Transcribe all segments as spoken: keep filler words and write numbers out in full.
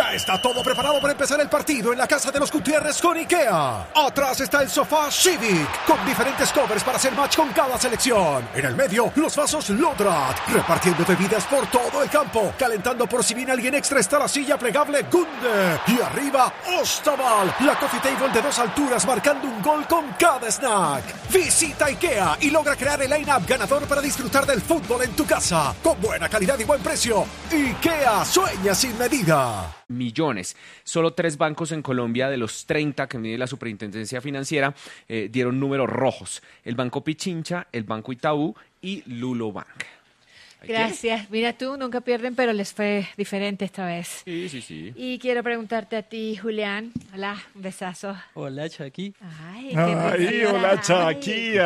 Ya está todo preparado para empezar el partido en la casa de los Gutiérrez con IKEA. Atrás está el sofá Civic, con diferentes covers para hacer match con cada selección. En el medio, los vasos Lodrat, repartiendo bebidas por todo el campo. Calentando por si viene alguien extra está la silla plegable Gunde. Y arriba, Ostaval, la coffee table de dos alturas marcando un gol con cada snack. Visita IKEA y logra crear el line-up ganador para disfrutar del fútbol en tu casa. Con buena calidad y buen precio. IKEA, sueña sin medida. Millones. Solo tres bancos en Colombia de los treinta que mide la Superintendencia Financiera eh, dieron números rojos. El Banco Pichincha, el Banco Itaú y Lulo Bank. Gracias. Mira tú, nunca pierden, pero les fue diferente esta vez. Sí, sí, sí. Y quiero preguntarte a ti, Julián. Hola, un besazo. Hola, Chaki. Ay, qué Ay, rica. hola, Chaki.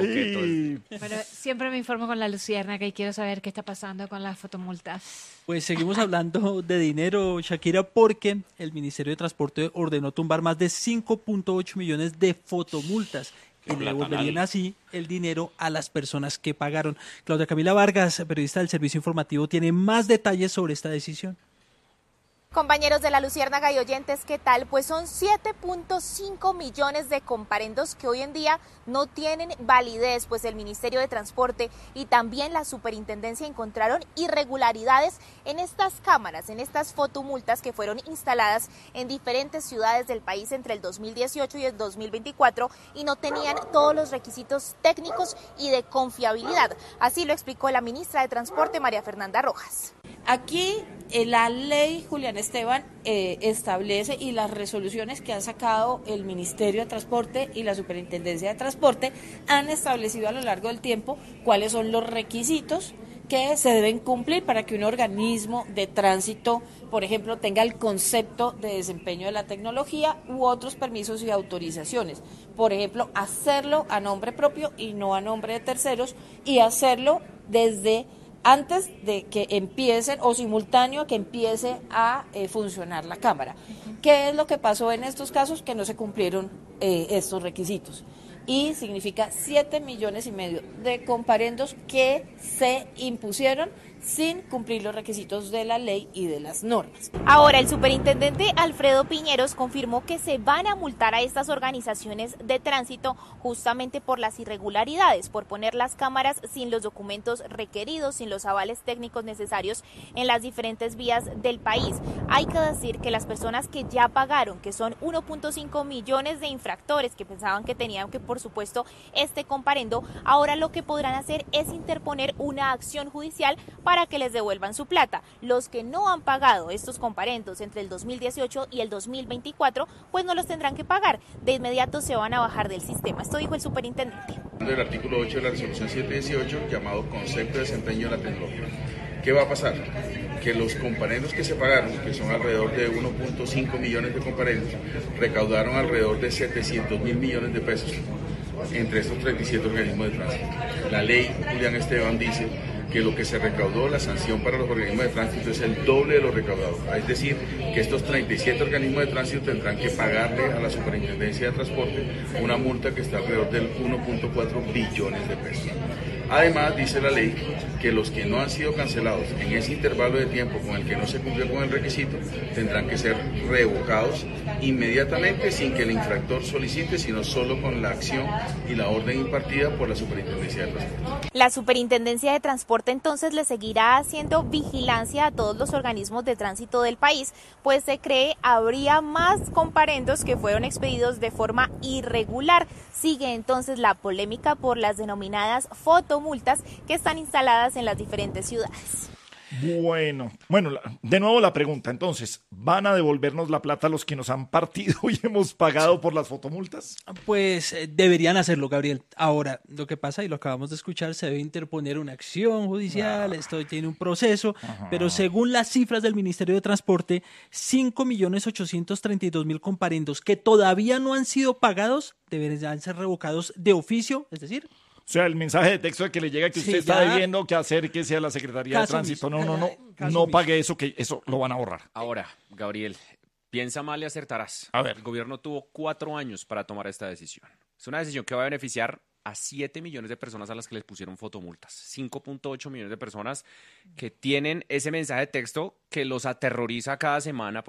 Ay. Bueno, siempre me informo con la Luciérnaga y quiero saber qué está pasando con las fotomultas. Pues seguimos hablando de dinero, Shakira, porque el Ministerio de Transporte ordenó tumbar más de cinco punto ocho millones de fotomultas y le devolverían así el dinero a las personas que pagaron. Claudia Camila Vargas, periodista del Servicio Informativo, tiene más detalles sobre esta decisión. Compañeros de la Luciérnaga y oyentes, ¿qué tal? Pues son siete punto cinco millones de comparendos que hoy en día no tienen validez, pues el Ministerio de Transporte y también la Superintendencia encontraron irregularidades en estas cámaras, en estas fotomultas que fueron instaladas en diferentes ciudades del país entre el dos mil dieciocho y el dos mil veinticuatro y no tenían todos los requisitos técnicos y de confiabilidad. Así lo explicó la ministra de Transporte, María Fernanda Rojas. Aquí eh, la ley, Julián Esteban, eh, establece y las resoluciones que ha sacado el Ministerio de Transporte y la Superintendencia de Transporte han establecido a lo largo del tiempo cuáles son los requisitos que se deben cumplir para que un organismo de tránsito, por ejemplo, tenga el concepto de desempeño de la tecnología u otros permisos y autorizaciones. Por ejemplo, hacerlo a nombre propio y no a nombre de terceros y hacerlo desde antes de que empiecen o simultáneo a que empiece a eh, funcionar la cámara. ¿Qué es lo que pasó en estos casos? Que no se cumplieron eh, estos requisitos. Y significa siete millones y medio de comparendos que se impusieron sin cumplir los requisitos de la ley y de las normas. Ahora, el superintendente Alfredo Piñeros confirmó que se van a multar a estas organizaciones de tránsito justamente por las irregularidades, por poner las cámaras sin los documentos requeridos, sin los avales técnicos necesarios en las diferentes vías del país. Hay que decir que las personas que ya pagaron, que son uno punto cinco millones de infractores que pensaban que tenían que, por supuesto, este comparendo, ahora lo que podrán hacer es interponer una acción judicial para para que les devuelvan su plata. Los que no han pagado estos comparendos entre el dos mil dieciocho y el dos mil veinticuatro, pues no los tendrán que pagar. De inmediato se van a bajar del sistema. Esto dijo el superintendente. El artículo ocho de la resolución setecientos dieciocho, llamado concepto de desempeño de la tecnología. ¿Qué va a pasar? Que los comparendos que se pagaron, que son alrededor de uno punto cinco millones de comparendos, recaudaron alrededor de setecientos mil millones de pesos entre estos treinta y siete organismos de tránsito. La ley, Julián Esteban, dice que lo que se recaudó, la sanción para los organismos de tránsito es el doble de lo recaudado. Es decir, que estos treinta y siete organismos de tránsito tendrán que pagarle a la Superintendencia de Transporte una multa que está alrededor del uno punto cuatro billones de pesos. Además, dice la ley que los que no han sido cancelados en ese intervalo de tiempo con el que no se cumplió con el requisito tendrán que ser revocados inmediatamente sin que el infractor solicite, sino solo con la acción y la orden impartida por la Superintendencia de Transporte. La Superintendencia de Transporte entonces le seguirá haciendo vigilancia a todos los organismos de tránsito del país, pues se cree habría más comparendos que fueron expedidos de forma irregular. Sigue entonces la polémica por las denominadas fotomultas que están instaladas en las diferentes ciudades. Bueno, bueno, de nuevo la pregunta, entonces, ¿van a devolvernos la plata a los que nos han partido y hemos pagado por las fotomultas? Pues eh, deberían hacerlo, Gabriel. Ahora, lo que pasa, y lo acabamos de escuchar, se debe interponer una acción judicial, ah. esto tiene un proceso, Ajá. pero según las cifras del Ministerio de Transporte, cinco millones ochocientos treinta y dos mil comparendos que todavía no han sido pagados deberían ser revocados de oficio, es decir... O sea, el mensaje de texto de que le llega que usted sí, está debiendo que acérquese a la Secretaría de Tránsito. No, no, no, no pague eso, que eso lo van a borrar. Ahora, Gabriel, piensa mal y acertarás. A ver. El gobierno tuvo cuatro años para tomar esta decisión. Es una decisión que va a beneficiar a siete millones de personas a las que les pusieron fotomultas. cinco punto ocho millones de personas que tienen ese mensaje de texto que los aterroriza cada semana.